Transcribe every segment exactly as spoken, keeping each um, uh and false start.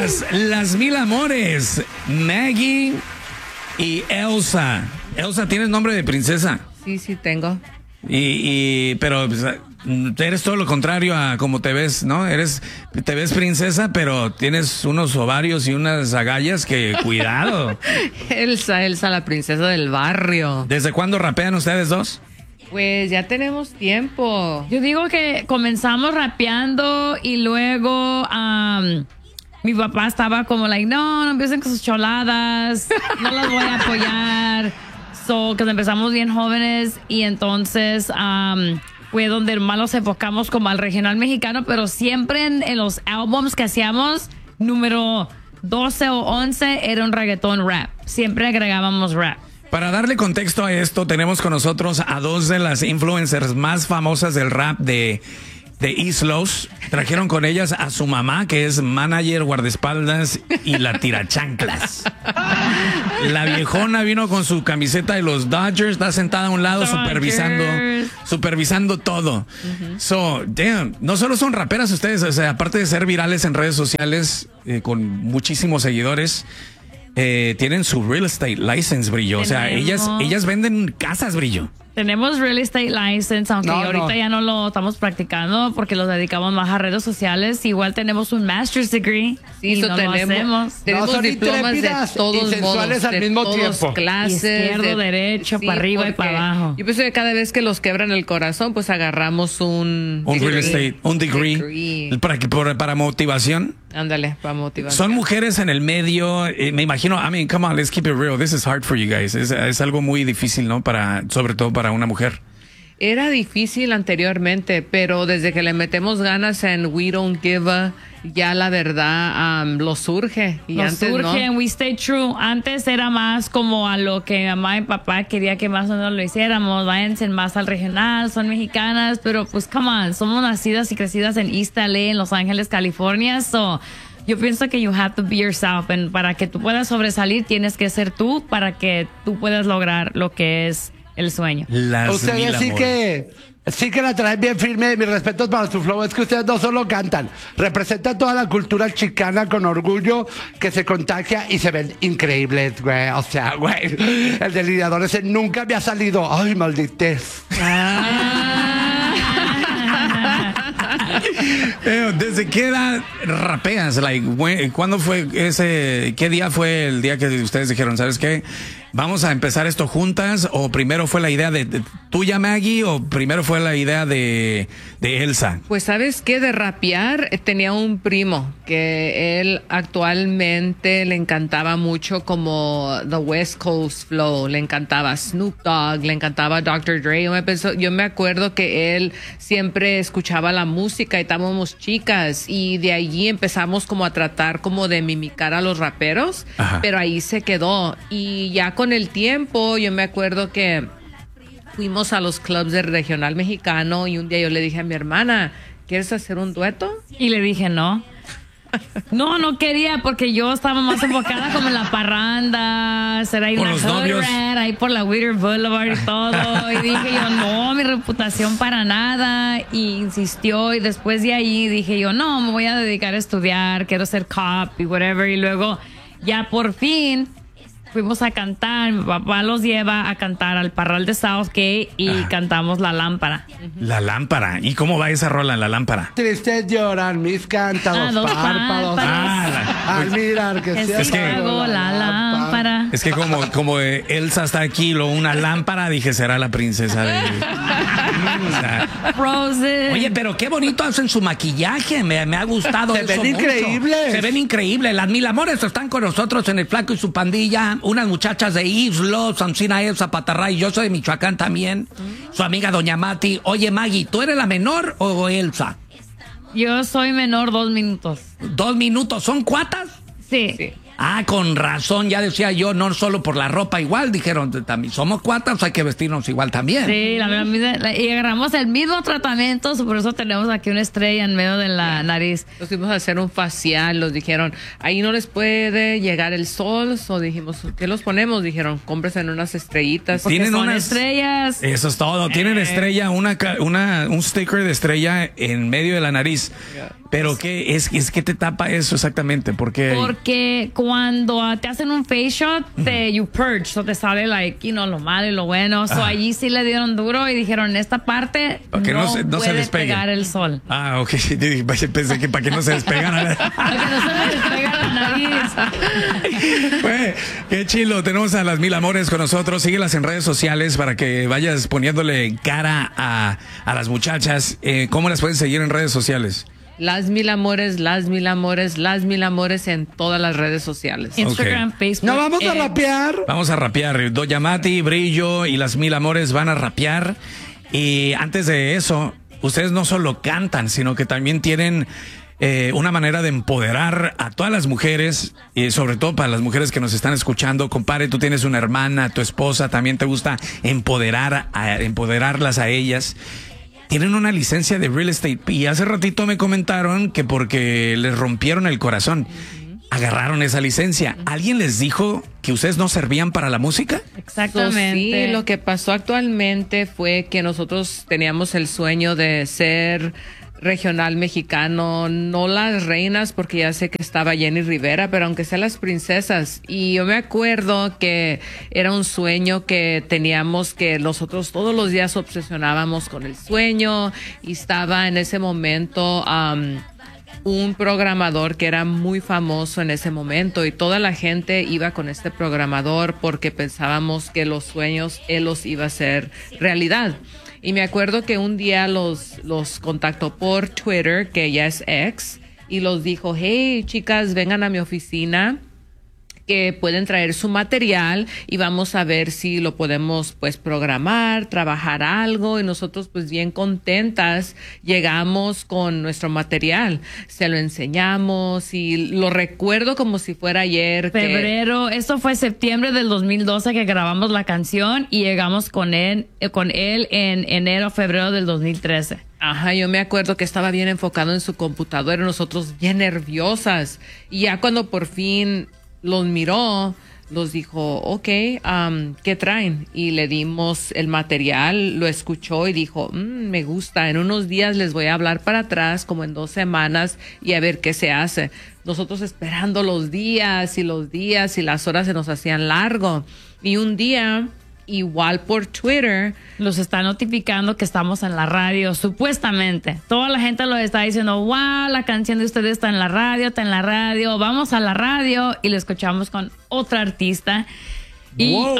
las, las mil amores, Maggie y Elsa. Elsa, ¿tienes nombre de princesa? Sí, sí tengo. Y, y pero pues, eres todo lo contrario a como te ves, ¿no? Eres, te ves princesa, pero tienes unos ovarios y unas agallas que cuidado. Elsa, Elsa, la princesa del barrio. ¿Desde cuándo rapean ustedes dos? Pues ya tenemos tiempo. Yo digo que comenzamos rapeando y luego um, mi papá estaba como like, no, no empiecen con sus choladas, no las voy a apoyar. So, que empezamos bien jóvenes y entonces um, fue donde más nos enfocamos como al regional mexicano, pero siempre en, en los álbums que hacíamos, número doce o once era un reggaetón rap. Siempre agregábamos rap. Para darle contexto a esto, tenemos con nosotros a dos de las influencers más famosas del rap de, de East Los. Trajeron con ellas a su mamá, que es manager, guardaespaldas y la tirachanclas. La viejona vino con su camiseta de los Dodgers, está sentada a un lado Dodgers. supervisando supervisando todo. Uh-huh. So, damn, no solo son raperas ustedes, o sea, aparte de ser virales en redes sociales, eh, con muchísimos seguidores, Eh, tienen su real estate license, Brillo. Tenemos. O sea, ellas, ellas venden casas, Brillo. Tenemos real estate license, aunque no, ahorita no. ya no lo estamos practicando porque los dedicamos más a redes sociales. Igual tenemos un master's degree. Sí, y no tenemos, lo hacemos. Tenemos no, diplomas de todos y modos, al de mismo todos tiempo. Clases, izquierdo, de, derecho, sí, para arriba y para abajo. Yo pienso que cada vez que los quebran el corazón, pues agarramos un un degree, real estate, un degree, degree. Para, para, para motivación. Ándale, para motivación. Son mujeres en el medio, eh, me imagino, I mean, come on, let's keep it real. This is hard for you guys. Es, es algo muy difícil, ¿no? Para, sobre todo para una mujer. Era difícil anteriormente, pero desde que le metemos ganas en We Don't Give a, ya la verdad um, lo surge. Y lo antes, surge, ¿no? We Stay True. Antes era más como a lo que mamá y papá quería que más o menos lo hiciéramos. Váyanse más al regional, son mexicanas, pero pues come on, somos nacidas y crecidas en East L A, en Los Ángeles, California, so yo pienso que you have to be yourself, and para que tú puedas sobresalir tienes que ser tú para que tú puedas lograr lo que es el sueño. Las ustedes sí que sí que la traen bien firme. Mis respetos para su flow. Es que ustedes no solo cantan, representan toda la cultura chicana con orgullo que se contagia y se ven increíbles, güey. O sea, güey, el delineador ese nunca me ha salido. Ay, malditez. ¿Desde qué edad rapeas? Like, ¿cuándo fue ese? ¿Qué día fue el día que ustedes dijeron, sabes qué? ¿Vamos a empezar esto juntas? ¿O primero fue la idea de, de tuya, Maggie? ¿O primero fue la idea de, de Elsa? Pues, ¿sabes qué? De rapear, eh, tenía un primo que él actualmente le encantaba mucho como The West Coast Flow. Le encantaba Snoop Dogg, le encantaba doctor Dre. Yo me, pensó, yo me acuerdo que él siempre escuchaba la música y estábamos chicas. Y de allí empezamos como a tratar como de mimicar a los raperos. Ajá. Pero ahí se quedó. Y ya con el tiempo, yo me acuerdo que fuimos a los clubs del regional mexicano y un día yo le dije a mi hermana, ¿quieres hacer un dueto? Y le dije no. No, no quería porque yo estaba más enfocada como en la parranda, ser ahí por una los novios, rat, ahí por la Whittier Boulevard y todo. Y dije yo, no, mi reputación para nada. Y insistió y después de ahí dije yo, no, me voy a dedicar a estudiar, quiero ser cop y whatever. Y luego ya por fin fuimos a cantar, mi papá los lleva a cantar al Parral de Southgate y Ajá. cantamos La Lámpara. La Lámpara. ¿Y cómo va esa rola en La Lámpara? Tristes lloran mis cántaros, ah, párpados. Ah, la, al mirar que se es que la, la lámpara. Es que como, como Elsa está aquí, lo una lámpara, dije, será la princesa de... o sea, Frozen. Oye, pero qué bonito hacen su maquillaje, me, me ha gustado. Se eso ven mucho. increíbles. Se ven increíbles. Las mil amores están con nosotros en El Flaco y su pandilla. Unas muchachas de Islo, Sancina Elsa Patarray. Yo soy de Michoacán también. Mm. Su amiga Doña Mati. Oye, Maggie, ¿tú eres la menor o Elsa? Yo soy menor dos minutos. ¿Dos minutos? ¿Son cuatas? Sí. sí. Ah, con razón, ya decía yo, no solo por la ropa igual, dijeron, también somos cuatas, hay que vestirnos igual también. Sí, la, la, la, y agarramos el mismo tratamiento, por eso tenemos aquí una estrella en medio de la nariz. Nos fuimos a hacer un facial, nos dijeron, ahí no les puede llegar el sol, o dijimos, ¿qué los ponemos? Dijeron, cómprese en unas estrellitas. Tienen son unas estrellas. Eso es todo, tienen Eh. estrella, una, una, un sticker de estrella en medio de la nariz. Pero ¿qué es, es que te tapa eso exactamente? Porque Porque cuando uh, te hacen un face shot, te you purge, so te sale like, you know, lo malo y lo bueno. So Ah. allí sí le dieron duro y dijeron, esta parte Para que no, no se- no se puede despegue. pegar el sol. Ah, ok, pensé que para que no se despegara. Para que no se le despegue la nariz. Güey, qué chilo, tenemos a las Mil Amores con nosotros. Síguelas en redes sociales para que vayas poniéndole cara a, a las muchachas. Eh, ¿Cómo las pueden seguir en redes sociales? Las Mil Amores, Las Mil Amores, Las Mil Amores en todas las redes sociales. Instagram, Ok. Facebook. No vamos a eh, rapear. Vamos a rapear. Doña Mati, Brillo y las Mil Amores van a rapear. Y antes de eso, ustedes no solo cantan, sino que también tienen eh, una manera de empoderar a todas las mujeres, y sobre todo para las mujeres que nos están escuchando. Compadre, tú tienes una hermana, tu esposa, también te gusta empoderar a, empoderarlas a ellas. Tienen una licencia de real estate y hace ratito me comentaron que porque les rompieron el corazón, agarraron esa licencia. ¿Alguien les dijo que ustedes no servían para la música? Exactamente. Sí, lo que pasó actualmente fue que nosotros teníamos el sueño de ser regional mexicano, no las reinas, porque ya sé que estaba Jenny Rivera, pero aunque sea las princesas. Y yo me acuerdo que era un sueño que teníamos, que nosotros todos los días obsesionábamos con el sueño, y estaba en ese momento um, un programador que era muy famoso en ese momento, y toda la gente iba con este programador porque pensábamos que los sueños él los iba a hacer realidad. Y me acuerdo que un día los, los contactó por Twitter, que ya es ex, y los dijo, hey, chicas, vengan a mi oficina, que pueden traer su material y vamos a ver si lo podemos pues programar, trabajar algo. Y nosotros pues bien contentas llegamos con nuestro material, se lo enseñamos y lo recuerdo como si fuera ayer. que- Febrero, esto fue septiembre del dos mil doce que grabamos la canción y llegamos con él, eh, con él en enero, febrero del dos mil trece. Ajá, yo me acuerdo que estaba bien enfocado en su computadora, nosotros bien nerviosas. Y ya cuando por fin los miró, los dijo, ok, um, ¿qué traen? Y le dimos el material, lo escuchó y dijo, mm, me gusta, en unos días les voy a hablar para atrás, como en dos semanas, y a ver qué se hace. Nosotros esperando los días y los días y las horas se nos hacían largo. Y un día, igual por Twitter, Los está notificando que estamos en la radio, supuestamente. Toda la gente lo está diciendo, wow, la canción de ustedes está en la radio, está en la radio, vamos a la radio, y lo escuchamos con otra artista. Y, Wow.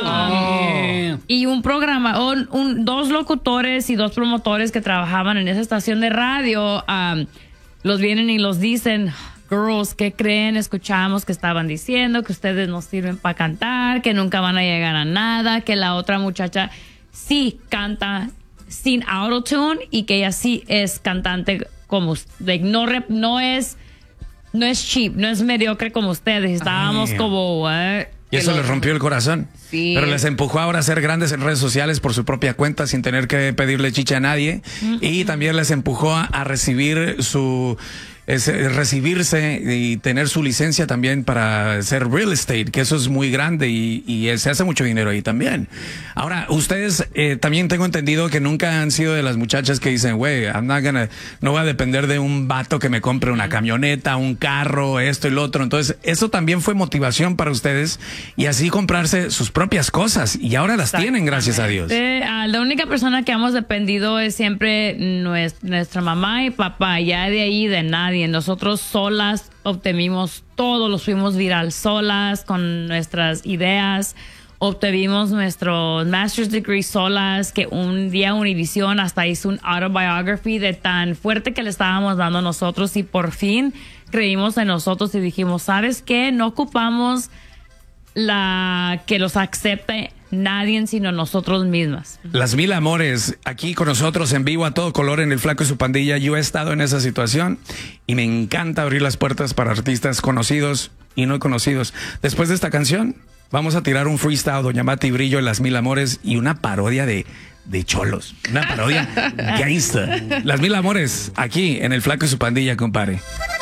um, y un programa, un, un- dos locutores y dos promotores que trabajaban en esa estación de radio, um, los vienen y los dicen, girls, ¿qué creen? Escuchamos que estaban diciendo que ustedes no sirven para cantar, que nunca van a llegar a nada, que la otra muchacha sí canta sin autotune y que ella sí es cantante como like, no, rep- no es no es cheap, no es mediocre como ustedes. Estábamos Ay. como what? Y eso Que les los- rompió el corazón. Sí. Pero les empujó ahora a ser grandes en redes sociales por su propia cuenta sin tener que pedirle chicha a nadie. Y también les empujó a, a recibir su... es, eh, recibirse y tener su licencia también para ser real estate, que eso es muy grande y, y eh, se hace mucho dinero ahí también. Ahora, ustedes eh, también tengo entendido que nunca han sido de las muchachas que dicen, güey, I'm not gonna, no voy a depender de un vato que me compre una camioneta, un carro, esto y lo otro. Entonces, eso también fue motivación para ustedes y así comprarse sus propias cosas y ahora las tienen, gracias a Dios. Eh, ah, la única persona que hemos dependido es siempre nues- nuestra mamá y papá, ya de ahí de nadie. Nosotros solas obtuvimos todo, los fuimos viral solas con nuestras ideas, obtuvimos nuestro master's degree solas, que un día Univision hasta hizo un autobiography de tan fuerte que le estábamos dando nosotros y por fin creímos en nosotros y dijimos, ¿sabes qué? No ocupamos la que los acepte nadie sino nosotros mismas. Las Mil Amores, aquí con nosotros en vivo a todo color en El Flaco y su Pandilla. Yo he estado en esa situación y me encanta abrir las puertas para artistas conocidos y no conocidos. Después de esta canción, vamos a tirar un freestyle, Doña Mati Brillo, Las Mil Amores, y una parodia de, de cholos. Una parodia gangsta. Las Mil Amores, aquí en El Flaco y su Pandilla, compadre.